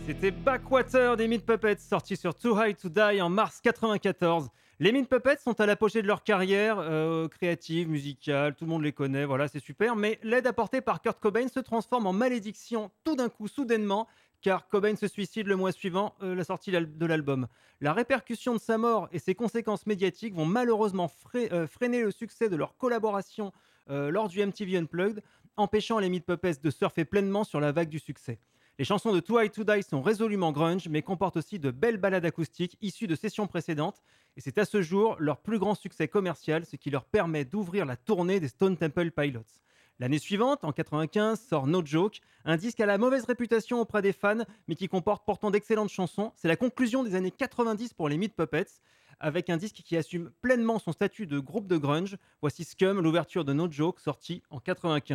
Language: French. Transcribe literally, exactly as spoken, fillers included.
C'était Backwater des Meat Puppets, sorti sur Too High to Die en mars quatre-vingt-quatorze. Les Meat Puppets sont à l'apogée de leur carrière euh, créative, musicale, tout le monde les connaît, voilà, c'est super. Mais l'aide apportée par Kurt Cobain se transforme en malédiction tout d'un coup, soudainement, car Cobain se suicide le mois suivant euh, la sortie l'al- de l'album. La répercussion de sa mort et ses conséquences médiatiques vont malheureusement frai- euh, freiner le succès de leur collaboration euh, lors du M T V Unplugged, empêchant les Meat Puppets de surfer pleinement sur la vague du succès. Les chansons de Too High to Die sont résolument grunge, mais comportent aussi de belles ballades acoustiques issues de sessions précédentes, et c'est à ce jour leur plus grand succès commercial, ce qui leur permet d'ouvrir la tournée des Stone Temple Pilots. L'année suivante, en quatre-vingt-quinze, sort No Joke, un disque à la mauvaise réputation auprès des fans, mais qui comporte pourtant d'excellentes chansons. C'est la conclusion des années quatre-vingt-dix pour les Meat Puppets, avec un disque qui assume pleinement son statut de groupe de grunge. Voici Scum, l'ouverture de No Joke, sorti en quatre-vingt-quinze.